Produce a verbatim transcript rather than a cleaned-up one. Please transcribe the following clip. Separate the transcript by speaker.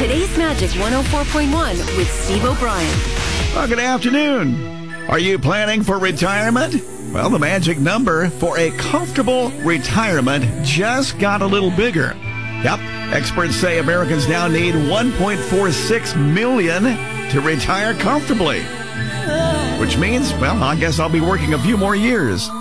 Speaker 1: Today's Magic one oh four point one with Steve O'Brien.
Speaker 2: Well, good afternoon. Are you planning for retirement? Well, the magic number for a comfortable retirement just got a little bigger. Yep, experts say Americans now need one point four six million dollars to retire comfortably. Which means, well, I guess I'll be working a few more years.